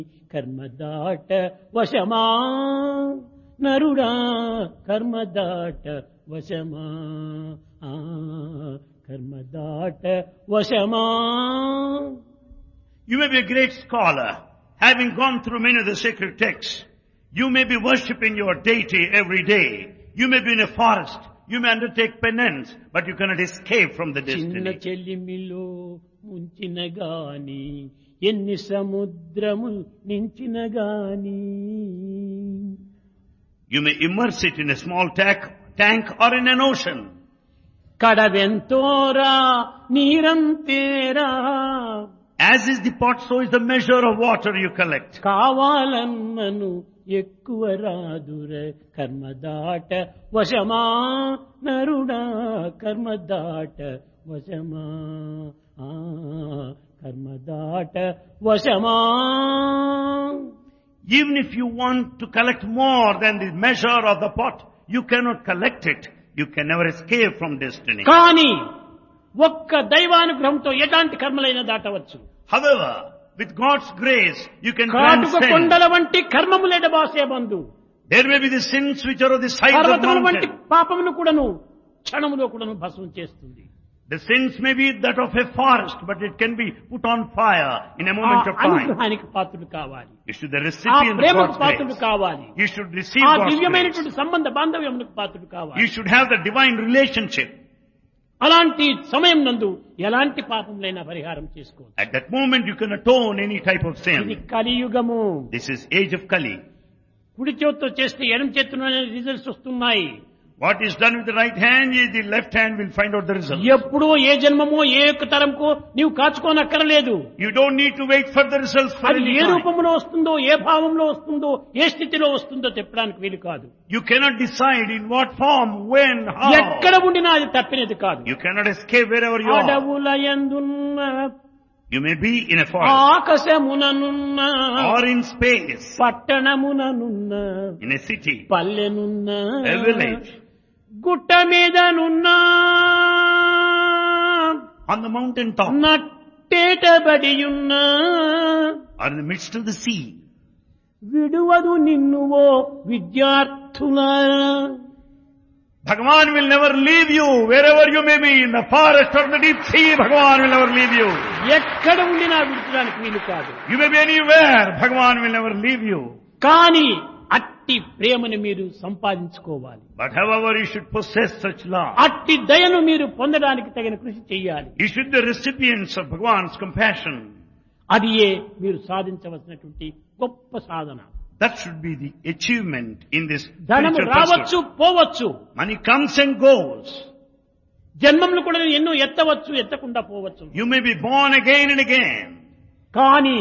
కర్మదాట వశమా నరుడా కర్మదాట వశమా కర్మదాట వశమా. You may be a great scholar, having gone through many of the sacred texts. You may be worshipping your deity every day. You may be in a forest. You may undertake penance, but you cannot escape from the చిన్న destiny. చెల్లిమిలో ముంచిన గాని ఎన్ని సముద్రము నించిన గాని. You may immerse it in a small tank or in an ocean. కడవెంతోరా నీరంతేరా. As is the pot, so is the measure of water you collect. కావాలన్నను ఎక్కువ రాదుర కర్మదాట వశమా నరుడా కర్మదాట వశమా కర్మదాట వశమా. Even if you want to collect more than the measure of the pot, you cannot collect it. You can never escape from destiny. కానీ ఒక్క దైవానుగ్రహంతో ఎలాంటి కర్మలైనా దాటవచ్చు. However, with God's grace, you can కాటుక transcend. కొండల వంటి కర్మములెడ బాసే బంధు. There may be the sins which are of the size of పర్వతముల వంటి mountain. పాపమును కూడాను క్షణములో కూడాను భస్మం చేస్తుంది. The sins may be that of a forest, but it can be put on fire in a moment of time. అనుగ్రహానికి పాత్రుడు కావాలి. You should be the ఆ recipient of ప్రేమకు God's పాత్రుడు grace. కావాలి. You should receive ఆ God's grace. దివ్యమైనటువంటి సంబంధ బాంధవ్యములకు పాత్రుడు కావాలి. You should have the divine relationship. అలాంటి సమయం నందు ఎలాంటి పాపములైనా పరిహారం చేసుకోవచ్చు. At that moment, you can atone any type of ఇది sin. కలియుగము. This is age of Kali. కుడి చేతితో చేస్తే ఎడమ చేతిలోనే రిజల్ట్స్ వస్తున్నాయి. What is done with the right hand, the left hand will find out the result. ఎప్పుడో ఏ జన్మమో ఏ యొక్క తరంకో నీవు కాచుకోనక్కర్లేదు. You don't need to wait for the results for అది any ఏ time. రూపంలో వస్తుందో, ఏ భావంలో వస్తుందో, ఏ స్థితిలో వస్తుందో చెప్పడానికి వీలు కాదు. You cannot decide in what form, when, how. ఎక్కడ ఉండినా అది తప్పినది కాదు. You cannot escape wherever you are. అడవుల యందున్న You may be in a forest ఆకాశముననున్న or in space, పట్టణముననున్న in a city, పల్లెనున్న a village, గుట్ట మీదనున్నా on the mountain top, నట్టేటబడియున్నా or in the midst of the sea. విడువదు నిన్నువో విద్యార్థులా. Bhagavan will never leave you wherever you may be, in the forest or the deep sea. Bhagavan will never leave you. ఎక్కడ ఉండినా విడిచడానికి వీలు కాదు. You may be anywhere. Bhagavan will never leave you. కానీ అట్టి ప్రేమను మీరు సంపాదించుకోవాలి. But however, you should possess such love. అట్టి దయను మీరు పొందడానికి తగిన కృషి చేయాలి. You should be the recipients of Bhagavan's compassion. అది మీరు సాధించవలసినటువంటి గొప్ప సాధన. That should be the achievement in this ధనము spiritual రావచ్చు pursuit. పోవచ్చు. Money comes and goes. జన్మములు కూడా ఎన్నో ఎత్తవచ్చు, ఎత్తకుండా పోవచ్చు. You may be born again and again. కానీ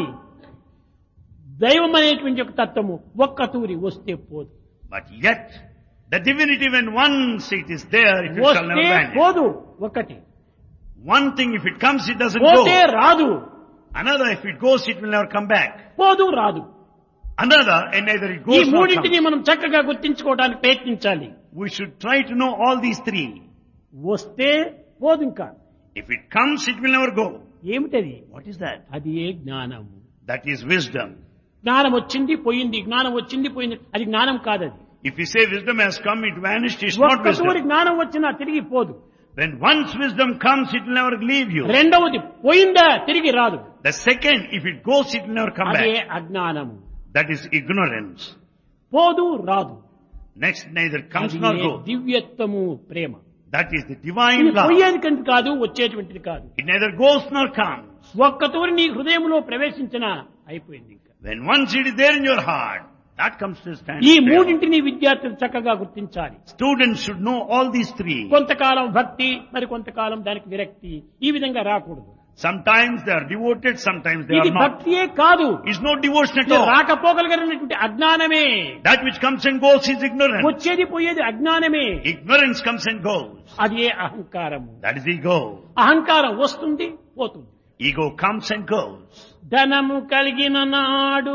దైవం అనేటువంటి ఒక తత్వము ఒక్క తూరి వస్తే పోదు. But yet, the divinity, when once it is there, it shall వస్తే never vanish. పోదు ఒకటి. One thing, if it comes, it doesn't పోతే go. రాదు. Another, if it goes, it will never come back. పోదు రాదు. Another, and neither it ఈ goes nor మూడింటిని comes. మనం చక్కగా గుర్తించుకోవడానికి ప్రయత్నించాలి. We should try to know all these three. వస్తే పోదు ఇంకా. If it comes, it will never go. ఏమిటది? What is that? అది ఏ జ్ఞానము. That is wisdom. జ్ఞానం వచ్చింది పోయింది, జ్ఞానం వచ్చింది పోయింది, అది జ్ఞానం కాదది. If you say wisdom has come, it vanished, it's not ఒక్క తూరి wisdom. జ్ఞానం వచ్చినా తిరిగి పోదు. When once wisdom comes, it will never leave you. రెండవది పోయిందా తిరిగి రాదు. The second, if it goes, it will never come అదే back. అజ్ఞానము. That is ignorance. పోదు రాదు. Next, neither comes అది nor A goes. దివ్యత్వము Prema. That is the divine ఇది love. పోయేది కాదు, వచ్చేటువంటిది కాదు. It neither goes nor comes. ఒక్క తూరి నీ హృదయంలో ప్రవేశించినా అయిపోయింది ఇంకా. When once it is there in your heart, that comes to stand. ఈ మూడింటిని విద్యార్థులు చక్కగా గుర్తించాలి. Students should know all these three. కొంతకాలం భక్తి, మరి కొంతకాలం దానికి విరక్తి, ఈ విధంగా రాకూడదు. Sometimes they are devoted, sometimes they ఇది are not. భక్తియే కాదు, It's no devotion at ఇది all. రాకపోగలిగినటువంటి అజ్ఞానమే. That which comes and goes is ignorance. వచ్చేది పోయేది అజ్ఞానమే. Ignorance comes and goes. అది ఏ అహంకారము. That is ego. అహంకారం వస్తుంది పోతుంది. Ego comes and goes. ధనము కలిగిన నాడు,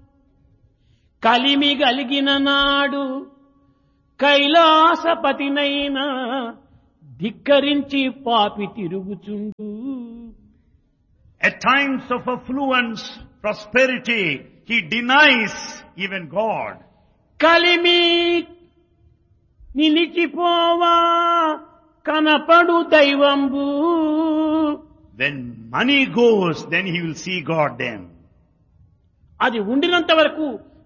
కలిమి కలిగిన నాడు, కైలాసపతినైనా ధిక్కరించి పాపి తిరుగుచుండు. At times of affluence, prosperity, He denies even God. Kalimi నిలిచిపోవా కనపడు దైవంబు. When money goes, then he will see God then. అది ఉండినంత వరకు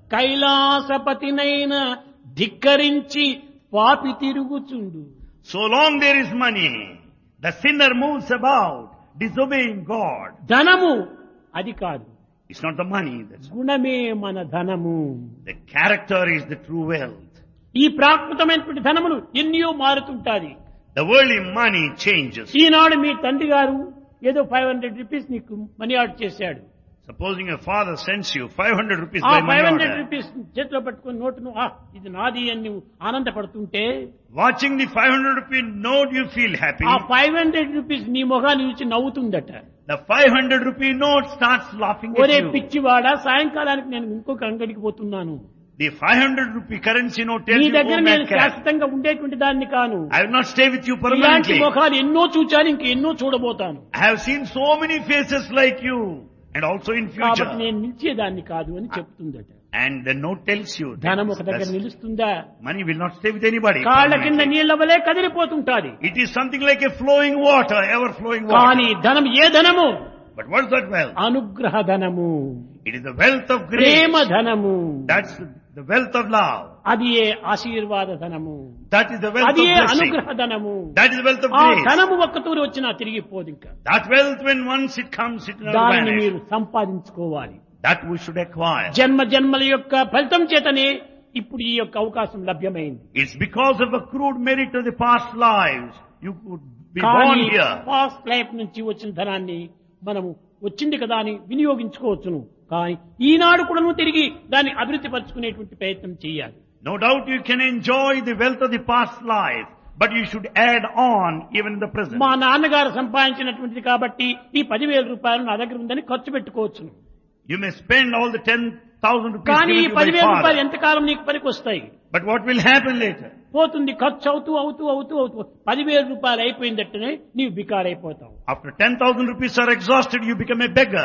కైలాసపతినైన ధిక్కరించి పాపి తిరుగుచుండు. So long there is money, the sinner moves about, disobeying God. ధనము అది కాదు, It's not the money. గుణమే మన ధనము. The character is the true wealth. ఈ ప్రాకృతమైనటువంటి ధనములు ఎన్నో మారుతుంటాది. The worldly money changes. ఈనాడు మీ తండ్రి గారు ఏదో 500 రూపీస్ నీకు మనీ ఆర్డర్ చేశాడు. Supposing a father sends you 500 rupees ఆ by money 500 order. రూపీస్ చేతిలో పట్టుకుని నోటును ఇది నాది అని నువ్వు ఆనందపడుతుంటే Watching the 500 rupee note, you feel happy. ఆ 500 రూపీస్ నీ మొహాన్ని చూసి నవ్వుతుందట. The 500 rupee note starts laughing ఒరే at you. పిచ్చివాడా, సాయంకాలానికి నేను ఇంకొక అంగడికి పోతున్నాను. The 500 rupee currency note tells నీ you, దగ్గర oh నేను madcap, శాశ్వతంగా ఉండేటువంటి దాన్ని కాను. I will not stay with you ఇలాంటి permanently. ముఖాలు ఎన్నో చూచాను, ఇంక ఎన్నో చూడబోతాను. I have seen so many faces like you, and also in కాబట్టి future. నేను నిలిచేదాన్ని కాదు అని చెప్తుందట. And the note tells you ధనం ఒక దగ్గర that నిలుస్తుందా? money will not stay with anybody. కాళ్ళ కింద permanently. నీళ్ల వలె కదిలిపోతుంటాది. It is something like a flowing water, ever flowing కానీ water. ధనం ఏ ధనము? But what is that wealth? అనుగ్రహ ధనము, It is the wealth of grace. ప్రేమ ధనము. That's the wealth of love. అది ఏ ఆశీర్వాద ధనము, That is the wealth అది of ఏ blessing. అనుగ్రహ ధనము. That is the wealth of ఆ grace. ధనము ఒక్కతూరి వచ్చినా తిరిగిపోదు. ఇంకా That wealth, when once it comes, it will దానిని vanish. మీరు సంపాదించుకోవాలి. That we should acquire. జన్మ జన్మల యొక్క ఫలితం చేతనే ఇప్పుడు ఈ యొక్క అవకాశం లభ్యమైంది. It's because of accrued merit of the past lives you could be కానీ born here. పాస్ట్ లైఫ్ నుంచి వచ్చిన ధనాన్ని మనము వచ్చింది కదా అని వినియోగించుకోవచ్చును. కానీ ఈనాడు కూడా నువ్వు తిరిగి దాన్ని అభివృద్ధి పరుచుకునేటువంటి ప్రయత్నం చేయాలి. No doubt you can enjoy the wealth of the past life, but you should add on even the present. మా నాన్నగారు సంపాదించినటువంటిది కాబట్టి ఈ 10,000 రూపాయలు నా దగ్గర ఉందని ఖర్చు పెట్టుకోవచ్చును. You may spend all the 10,000 rupees కానీ ఈ given to you by 10,000 రూపాయలు father. ఎంతకాలం నీకు పనికి వస్తాయి? But what will happen later? పోతుంది, ఖర్చు అవుతూ అవుతూ అవుతూ అవుతూ 10,000 రూపాయలు అయిపోయిందట్టనే నీవు బికారైపోతావు. After 10,000 rupees are exhausted, you become a beggar.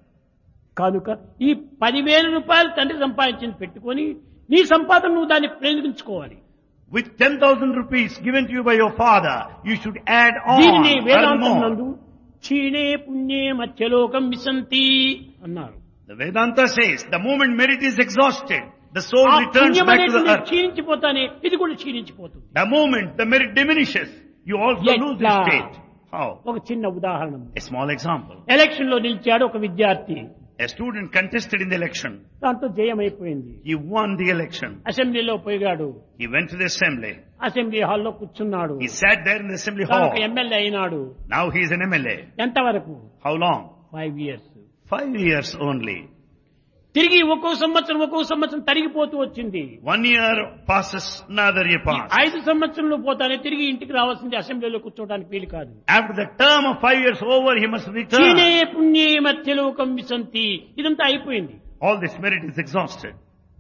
కనుక ఈ 10,000 రూపాయలు తండ్రి సంపాదించింది పెట్టుకొని నీ సంపాదన నువ్వు దాన్ని ప్రయోగించుకోవాలి. With 10,000 rupees given to you by your father, you should add on, దీనిని earn వేదాంతం more. నందు క్షీణే పుణ్యే మధ్యలోకం విశంతి అన్నారు. The Vedanta says, the moment merit is exhausted, the soul ఆ returns పుణ్యం back to the అనేటువంటి earth. క్షీణించిపోతానే ఇది కూడా క్షీణించిపోతుంది. The moment the merit diminishes, you also lose the Yetla. state. How? ఒక చిన్న ఉదాహరణ. A small example. ఎలక్షన్ లో నిలిచాడు ఒక విద్యార్థి. A student contested in the election. దాంతో జయమైపోయింది. He won the election. అసెంబ్లీలో పోయాడు. He went to the assembly. Assembly హాల్లో కూర్చున్నాడు. He sat there in the assembly తాను hall. ఒక ఎమ్మెల్యే అయినాడు. Now he is an MLA. ఎంతవరకు? How long? 5 years. 5 years only. తిరిగి ఒక్కో సంవత్సరం తరిగిపోతూ వచ్చింది. 1 year passes, another year passes. 5 సంవత్సరంలో పోతానే తిరిగి ఇంటికి రావాల్సింది, అసెంబ్లీలో కూర్చోవడానికి వీలు కాదు. After the term of 5 years over, he must క్షీణే return. పుణ్యే మధ్యలోకం విశంతి, ఇదంతా అయిపోయింది. All this merit is exhausted.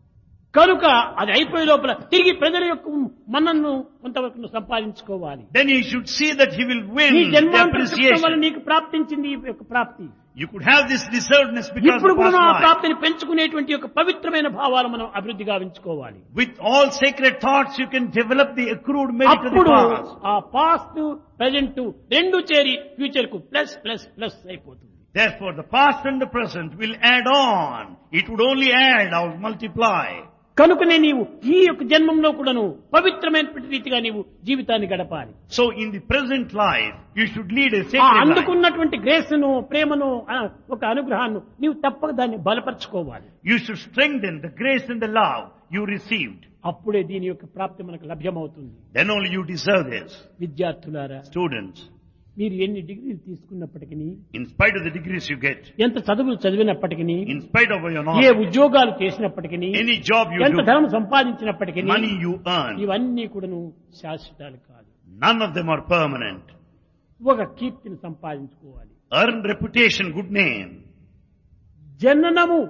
కనుక అది అయిపోయే లోపల తిరిగి ప్రజల యొక్క మన్నను కొంతవరకు నువ్వు సంపాదించుకోవాలి. Then he should see that he will win నీ the జన్మాంతర సుఖం వల్ల appreciation. నీకు ప్రాప్తించింది ఈ యొక్క ప్రాప్తి. You could have this deservedness because ఇప్పుడు of కూడా past ఆ life. ప్రాప్తిని పెంచుకునేటువంటి యొక్క పవిత్రమైన భావాలు మనం అభివృద్ధి గావించుకోవాలి. With all sacred thoughts, you can develop the accrued merit of the అప్పుడు past. ఆ పాస్ట్ ప్రజెంట్ రెండు చేరి ఫ్యూచర్ కు ప్లస్ ప్లస్ ప్లస్ అయిపోతుంది. Therefore, the past and the present will add on. It would only add or multiply. కనుకనే నీవు ఈ యొక్క జన్మంలో కూడాను పవిత్రమైనటువంటి రీతిగా నీవు జీవితాన్ని గడపాలి. So, in the present life, you should lead a ఆ sacred life. అందుకున్నటువంటి గ్రేస్ను, ప్రేమను, ఒక అనుగ్రహాన్ని నీవు తప్పక దాన్ని బలపరచుకోవాలి. You should strengthen the grace and the love you received. అప్పుడే దీని యొక్క ప్రాప్తి మనకు లభ్యమవుతుంది. Then only you deserve this. విద్యార్థులారా, Students, మీరు ఎన్ని డిగ్రీలు తీసుకున్నప్పటికీ, in spite of the degrees you get, ఎంత చదువులు చదివినప్పటికీ, in spite of your A knowledge, ఉద్యోగాలు చేసినప్పటికీ, any job you ఎంత do, ధనం సంపాదించినప్పటికీ, money you earn, ఇవన్నీ కూడాను శాశ్వతాలు కాదు. none of them are permanent. ఒక కీర్తిని సంపాదించుకోవాలి. Earn reputation, good name. జననము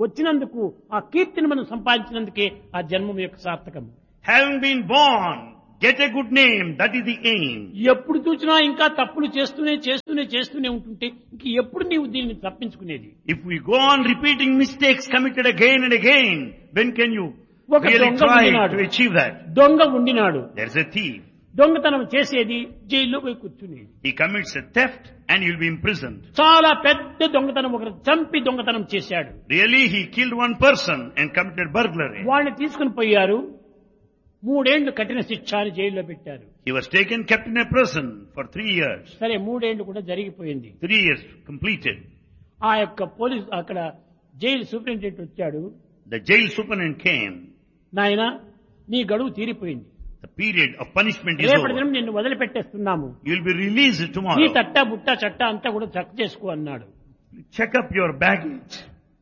వచ్చినందుకు ఆ కీర్తిని మనం సంపాదించినందుకే ఆ జన్మం యొక్క సార్థకం. Having been born, Get a good name. That is the aim. ఎప్పుడు చూసినా ఇంకా తప్పులు చేస్తూనే ఉంటుంటే ఇంక ఎప్పుడు నీవు దీన్ని తప్పించుకునేది? If we go on repeating mistakes committed again and again, when can you ఒక really దొంగ try ఉండినాడు. to achieve that? దొంగ ఉండినాడు. There's a thief. దొంగతనం చేసేది జైల్లో పోయి కూర్చునేది. He commits a theft and he'll be imprisoned. చాలా పెద్ద దొంగతనం, ఒకరు చంపి దొంగతనం చేశాడు. Really, he killed one person and committed burglary. వాళ్ళని తీసుకుని పోయారు. 3 ఏళ్లు కఠిన శిక్ష అని జైల్లో పెట్టారు. He was taken, kept in a prison for 3 years. సరే 3 ఏళ్లు కూడా జరిగిపోయింది. 3 years completed. ఆ యొక్క పోలీస్ అక్కడ జైలు సూపరింటెండెంట్ వచ్చాడు. The jail superintendent came. నాయనా నీ గడువు తీరిపోయింది. The period of punishment is రేపటి over. దినం నిన్ను వదిలిపెట్టేస్తున్నాము. You'll be released నీ tomorrow. తట్టా బుట్టా చట్టా అంతా కూడా చెక్ చేసుకో అన్నాడు. Check up your baggage.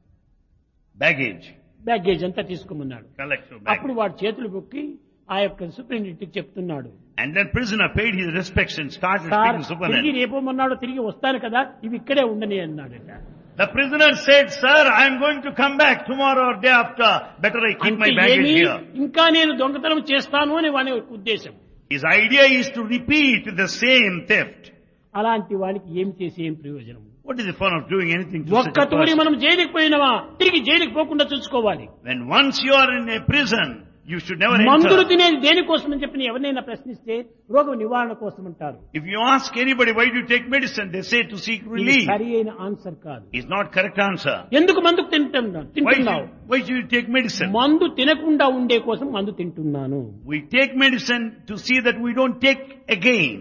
Baggage అంతా తీసుకోమన్నాడు. Collect your అప్పుడు baggage. వాడు చేతులు బొక్కి ఆ యొక్క సూపరింటెండెంట్ చెప్తున్నాడు, And then prisoner paid his respects and started sir speaking to తిరిగి superintendent. రేపమన్నాడు, తిరిగి వస్తాను కదా, ఇవి ఇక్కడే ఉండని అన్నాడట. The prisoner said, "Sir, I am going to come back tomorrow or day after. Better I keep my అంటే baggage ఏమి here." ఇంకా నేను దొంగతనం చేస్తాను అని వాని ఉద్దేశం. His idea is to repeat the same theft. అలాంటి వానికి ఏం చేసి ఏం ప్రయోజనం? What is the fun of doing anything to such a ఒక్కతోడి person? మనం జైలుకి పోయినవా తిరిగి జైలుకి పోకుండా చూసుకోవాలి. When once you are in a prison, you should never మందులు enter. తినేది దేనికోసం అని చెప్పి ఎవరినైనా ప్రశ్నిస్తే రోగం నివారణ కోసం అంటారు. If you ask anybody why do you take medicine, they say to seek ఇది relief. సరి అయిన ఆన్సర్ కాదు. Is not correct answer. ఎందుకు మందుకు తింటున్నావు? Why should you take medicine? మందు తినకుండా ఉండే కోసం మందు తింటున్నాను. We take medicine to see that we don't take again.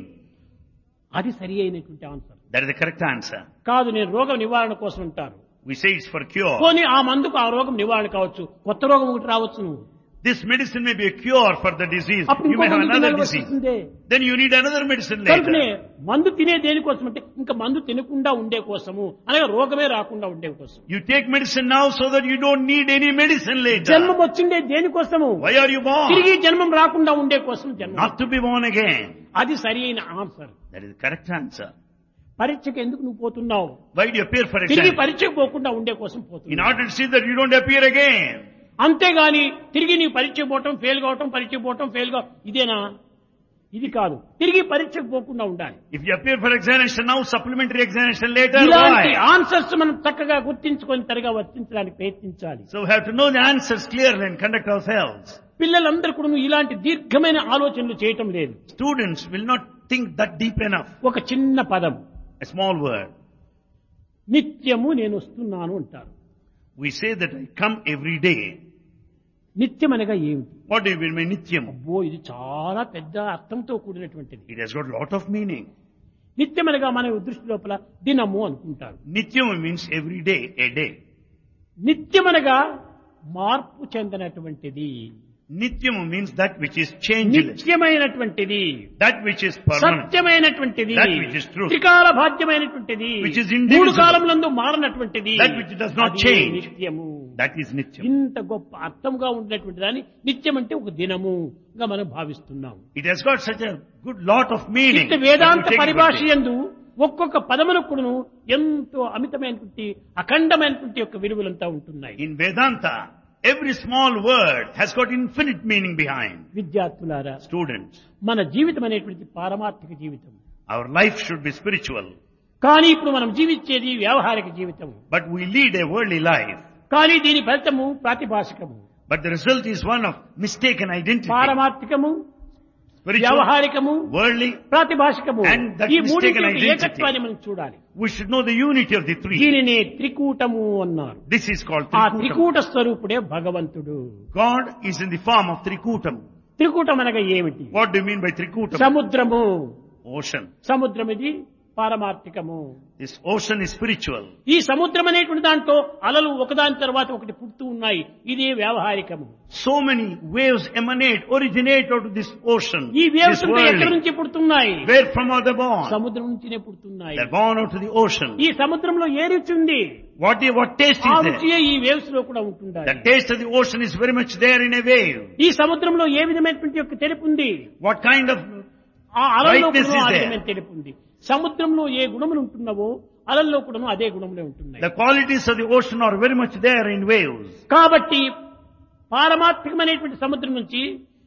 అది సరి అయినటువంటి answer That is the correct answer. కాదు. నేను రోగం నివారణ కోసం అంటారు. We say it's for cure. పోనీ ఆ మందుకు ఆ రోగం నివారణ కావచ్చు, కొత్త రోగం ఒకటి రావచ్చు. నువ్వు This medicine may be a cure for the disease. అప్పుడు You may ఇంకో have మందు another తినవలసి disease. వస్తుందే. Then you need another medicine కనుకనే later. మందు తినే దేనికోసం అంటే ఇంకా మందు తినకుండా ఉండే కోసము, అనగా రోగమే రాకుండా ఉండే కోసం. You take medicine now so that you don't need any medicine later. జన్మం వచ్చిండే దేనికోసము? Why are you born? తిరిగి జన్మం రాకుండా ఉండే కోసం జన్మం. Not to be born again. అది సరి అయిన answer. That is the correct answer. పరీక్షకు ఎందుకు నువ్వు పోతున్నావు? Why do you appear for తిరిగి exam? పరీక్షకు పోకుండా ఉండే కోసం In పోతున్నావు. order to see that you don't appear again. అంతేగాని తిరిగి నీ పరీక్షకు పోవటం, ఫెయిల్ కావటం, పరీక్షకు పోవటం, ఫెయిల్ కావటం ఇదేనా? ఇది కాదు. తిరిగి పరీక్షకు పోకుండా ఉండాలి. If you appear for examination now, supplementary examination later, ఇలాంటి why? ఆన్సర్స్ మనం చక్కగా గుర్తించుకొని తరగా వర్తించడానికి ప్రయత్నించాలి. So we have to know the answers clearly and conduct ourselves. పిల్లలందరూ కూడా ఇలాంటి దీర్ఘమైన ఆలోచనలు చేయటం లేదు. Students will not think that deep enough. ఒక చిన్న పదం, A small word. నిత్యము నేను వస్తున్నాను అంటారు. We say that I come every day. నిత్యం అనగా ఏమిటి? What do you mean by nityam? అబ్బో, ఇది చాలా పెద్ద అర్థంతో కూడినటువంటిది. It has got a lot of meaning. నిత్యం అనగా మన దృష్టి లోపల దినము అనుకుంటారు. Nityam means every day, a day. నిత్యం అనగా మార్పు చెందినటువంటిది, Nityam means that which is changeless, నిత్యమైనటువంటిది, that which is permanent, సత్యమైనటువంటిది, That which is true. త్రికాల భాగ్యమైనటువంటిది, Which is indivisible. 3 కాలములందు మారనటువంటిది, That which does not అది change. నిత్యము. that is nityam. ఇంత గొప్ప అర్థంగా ఉండేటువంటి దాన్ని నిత్యం అంటే ఒక దినముగా మనం భావిస్తున్నాం. It has got such a good lot of meaning. ఇంత that వేదాంత you take పరిభాష every day. యందు ఒక్కొక్క పదమునకును ఎంతో అమితమైనటువంటి అఖండమైనటువంటి యొక్క విలువలంతా ఉంటున్నాయి. In Vedanta, every small word has got infinite meaning behind. విద్యార్థులారా, Students, మన జీవితం అనేటువంటి పారమార్థిక జీవితం. our life should be spiritual, కానీ ఇప్పుడు మనం జీవించేది వ్యావహారిక జీవితం. but we lead a worldly life. కానీ దీని ఫలితము ప్రాతిభాషికము. But the result is one of mistaken identity. పారమార్థికము, Spiritual, వ్యావహారికము, worldly, ప్రాతిభాషికము. And that ఈ mistaken మూడింటి యొక్క identity. ఏకత్వాన్ని మనం చూడాలి. we should know the unity of the three. దీనిని త్రికూటము అన్నారు. This is called ఆ Trikutam. త్రికూట స్వరూపుడే భగవంతుడు. God is in the form of Trikutam. త్రికూటం అనగా ఏమిటి? What do you mean by Trikutam? సముద్రము. Ocean. సముద్రం ఇది పారమార్థికము. This ocean is spiritual. ఈ సముద్రం అనేటువంటి దాంట్లో అలలు ఒకదాని తర్వాత ఒకటి పుడుతూ ఉన్నాయి. ఇదే వ్యావహారికము. So many waves originate out of this ocean. ఈ వేవ్స్ This ఎక్కడి worldly. నుంచి పుడుతున్నాయి? Where from are they born? సముద్రం నుంచినే పుడుతున్నాయి. They're born out of the ocean. ఈ సముద్రంలో ఏ రుచి ఉంది? What taste ఆ is there? రుచియే ఈ వేవ్స్ లో కూడా ఉంటుండాలి. The taste of the ocean is very much there in a wave. ఈ సముద్రంలో ఏ విధమైనటువంటి యొక్క తెలుపు ఉంది? What kind of ఆ అలల్లో Brightness కూడా is ఆ there. విధమైన తెలుపు ఉంది. సముద్రంలో ఏ గుణములు ఉంటున్నావో అలల్లో కూడా అదే గుణములే ఉంటున్నాయి. the qualities of the ocean are very much there in waves. కాబట్టి పారమార్థికమైనటువంటి సముద్రం నుంచి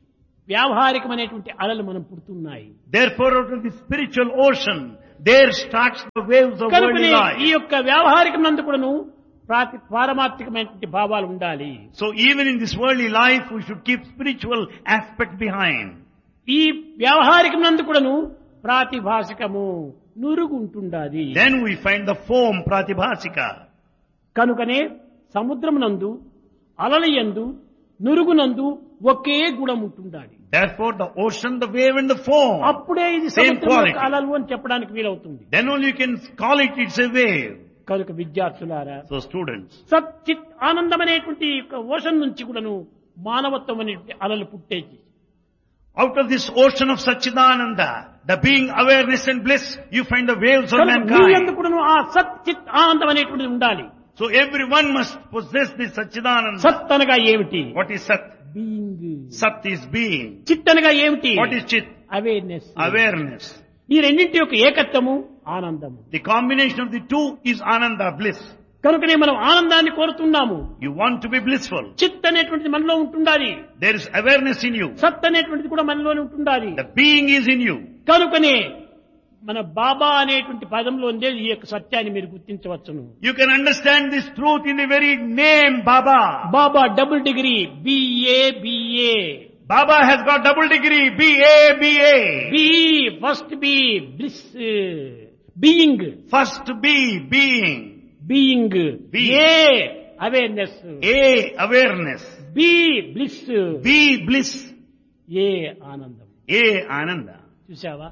వ్యావహారికమైనటువంటి అలలు మనం పుడుతున్నాయి. Therefore, out of the spiritual ocean, there starts the waves of కనుకనే worldly ఈ life. యొక్క వ్యావహారికమందు కూడాను పారమార్థికమైనటువంటి భావాలు ఉండాలి. So even in this worldly life, we should keep spiritual aspect behind. ఈ వ్యవహారికమందు కూడాను ప్రాతిభాషికము నురుగు ఉంటుండాలి. Then we find the foam pratibhasika. కనుకనే సముద్రమునందు అలలయందు నురుగునందు ఒకే గుణం ఉంటుండాలి. Therefore, the ocean, the wave and the foam, అప్పుడే ఇది same సముద్రం quality. యొక్క అలలు అని చెప్పడానికి వీలవుతుంది. Then only you can call it, it's a wave. కనుక విద్యార్థులారా, So students, సత్ చిత్ ఆనందం అనేటువంటి యొక్క ఓషన్ నుంచి కూడాను మానవత్వం అనేటువంటి అలలు పుట్టేది. out of this ocean of Satchidananda, the being awareness and bliss, you find the waves of నీ mankind. యందు కూడాను ఆ సత్ చిత్ ఆనందం అనేటువంటిది ఉండాలి. So everyone must possess this Satchidananda. సత్ అనగా ఏమిటి? What is Sat? Being. Sat is being. చిత్ అనగా ఏమిటి? What is Chit? Awareness. Awareness. ఈ రెండింటి యొక్క ఏకత్వము ఆనందము. The combination of the two is Ananda, bliss. కనుకనే మనం ఆనందాన్ని కోరుతున్నాము. You want to be blissful. చిత్ అనేటువంటిది మనలో ఉంటుండాలి. There is awareness in you. సత్ అనేటువంటిది కూడా మనలోనే ఉంటుండాలి. The being is in you. కనుకనే మన బాబా అనేటువంటి పదంలో ఉండే ఈ యొక్క సత్యాన్ని మీరు గుర్తించవచ్చును. You can understand this truth in the very name Baba. Baba double degree BA. Baba has got double degree, BA. B first B bliss being. First B, being. Being. Being. A awareness. A, awareness. B bliss. B, bliss. ఏ ఆనందం. A, Ananda. చూసావా?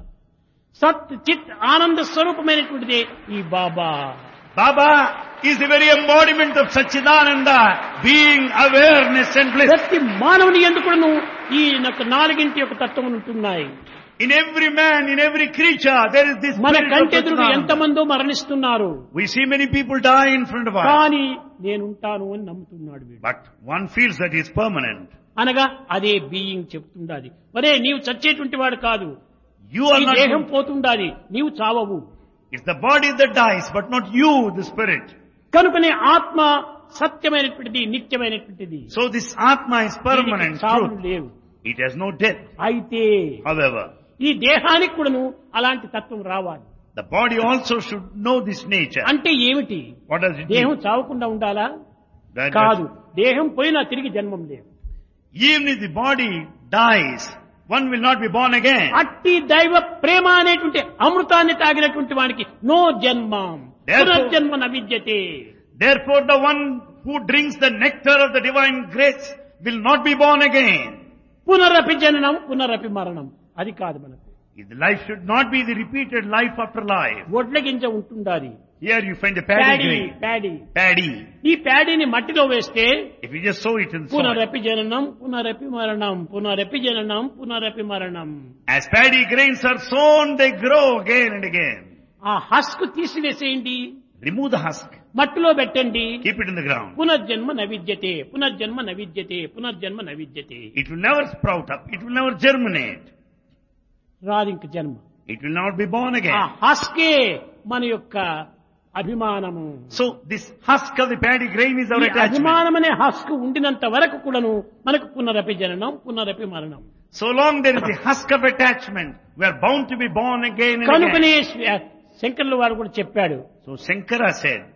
సత్ చిత్ ఆనంద స్వరూపమైనటువంటిది ఈ బాబా. Baba is the very embodiment of Satchidananda, being awareness and bliss. ప్రతి మానవుని ఎందుకును ఈ యొక్క నాలుగింటి యొక్క తత్వం ఉంటున్నాయి. In every man, in every creature, there is this మన spirit of కంటెదురు Satchidananda. ఎంతమందో మరణిస్తున్నారు. We see many people die in front of us. కానీ నేనుంటాను అని నమ్ముతున్నాడు వీడు. But one feels that he is permanent. అనగా అదే బీయింగ్ చెప్తుండాలి. మరే నీవు చచ్చేటువంటి వాడు కాదు. You are ఈ దేహం not. పోతుండాలి, నీవు చావవు. It's the body that dies, but not you, the spirit. కనుకనే ఆత్మ సత్యమైనటువంటిది, నిత్యమైనటువంటిది. So this Atma is permanent, దీనికి చావులు truth. లేవు. It has no death. అయితే However, ఈ దేహానికి కూడాను అలాంటి తత్వం రావాలి. the body also should know this nature. అంటే ఏమిటి? What does it దేహం mean? చావకుండా ఉండాలా? That- కాదు. దేహం పోయినా తిరిగి జన్మం లేదు. Even if the body dies, one will not be born again. అట్టి దైవ ప్రేమ అనేటువంటి అమృతాన్ని తాగినటువంటి వానికి నో జన్మం Therefore- పునర్జన్మ నవిద్యతే. Therefore, the one who drinks the nectar of the divine grace will not be born again. పునరపి జననం పునరపి మరణం అది కాదు మనకు. The life should not be the repeated life after life. ఒడ్ల గింజ ఉంటుండాలి. Here you find the paddy grain. Paddy. ఈ ప్యాడీని మట్టిలో వేస్తే If you just sow it in the soil. పునరపి జననం పునరపి మరణం పునరపి జననం పునరపి మరణం. As paddy grains are sown, they grow again and again. ఆ హస్క్ తీసివేసేయండి, Remove the husk. మట్టిలో పెట్టండి. Keep it in the ground. పునర్జన్మ నవిద్యతే పునర్జన్మ నవిద్యతే పునర్జన్మ నవిద్యతే. It will never sprout up. It will never germinate. రాదింక జన్మ. It will not be born ఆ again. హస్కే మన యొక్క అభిమానము. So this husk of the paddy grain is our ఈ attachment. అభిమానం అనే హస్క్ ఉండినంత వరకు కూడాను మనకు పునరపి జననం పునరపి మరణం. So long there is the husk of attachment, we are bound to be born again and again. కనుకనే శంకర్ల వారు కూడా చెప్పాడు. So Shankara said,